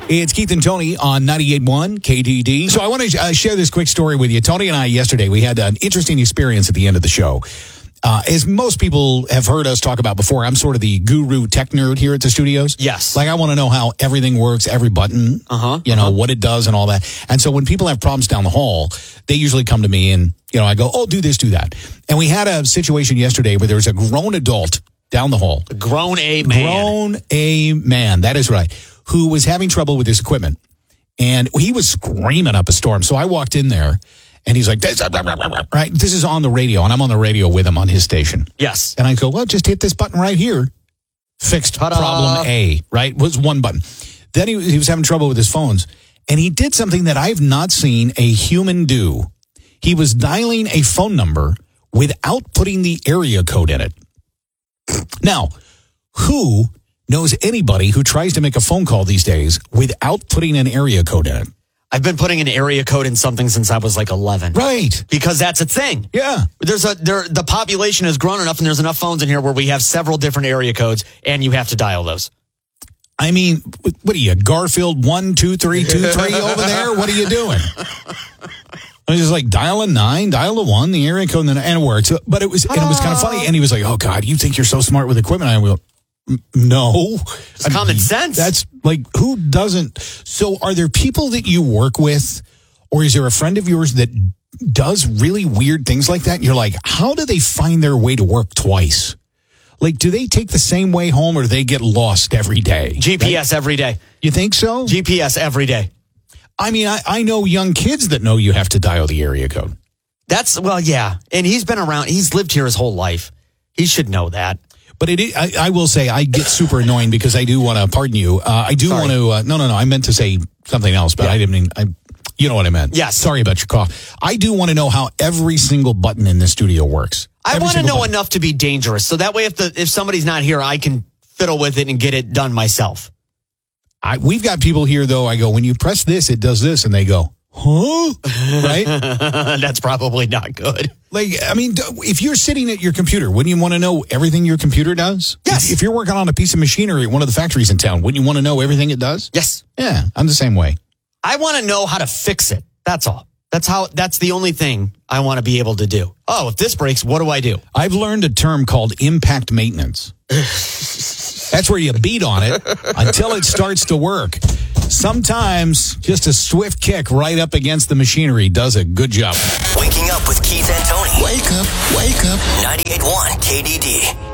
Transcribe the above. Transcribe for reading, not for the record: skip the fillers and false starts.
It's Keith and Tony on 98.1 KDD. So I want to share this quick story with you. Tony and I yesterday, we had an interesting experience at the end of the show. As most people have heard us talk about before, I'm sort of the guru tech nerd here at the studios. Yes. Like I want to know how everything works, every button, what it does and all that. And so when people have problems down the hall, they usually come to me and, I go, oh, do this, do that. And we had a situation yesterday where there was a grown adult down the hall. A grown A man. That is right. Who was having trouble with his equipment. And he was screaming up a storm. So I walked in there and he's like, right, this is on the radio. And I'm on the radio with him on his station. Yes. And I go, well, just hit this button right here. Fixed problem A, right? Was one button. Then he was having trouble with his phones. And he did something that I've not seen a human do. He was dialing a phone number without putting the area code in it. Now, who knows anybody who tries to make a phone call these days without putting an area code in it? I've been putting an area code in something since I was like 11. Right. Because that's a thing. Yeah. The population has grown enough and there's enough phones in here where we have several different area codes and you have to dial those. I mean, what are you, Garfield 1, 2, 3, 2, 3 over there? What are you doing? I was just like, dial a 9, dial a 1, the area code, and it works. But it was kind of funny. And he was like, oh, God, you think you're so smart with equipment? I will. No. It's common sense. That's like, who doesn't? So are there people that you work with, or is there a friend of yours that does really weird things like that? And you're like, how do they find their way to work twice? Like, do they take the same way home or do they get lost every day? GPS every day. You think so? GPS every day. I mean, I know young kids that know you have to dial the area code. Yeah. And he's been around. He's lived here his whole life. He should know that. But I will say I get super annoying because I do want to, pardon you, I do want to, no, I meant to say something else, but I didn't mean, you know what I meant. Yes. Sorry about your cough. I do want to know how every single button in the studio works. I want to know enough to be dangerous. So that way, if somebody's not here, I can fiddle with it and get it done myself. We've got people here, though. I go, when you press this, it does this. And they go, huh? Right? That's probably not good. Like, I mean, if you're sitting at your computer, wouldn't you want to know everything your computer does? Yes. If you're working on a piece of machinery at one of the factories in town, wouldn't you want to know everything it does? Yes. Yeah, I'm the same way. I want to know how to fix it. That's all. That's the only thing I want to be able to do. Oh, if this breaks, what do I do? I've learned a term called impact maintenance. That's where you beat on it until it starts to work. Sometimes just a swift kick right up against the machinery does a good job. Waking up with Keith and Tony. Wake up. 98.1 KDD.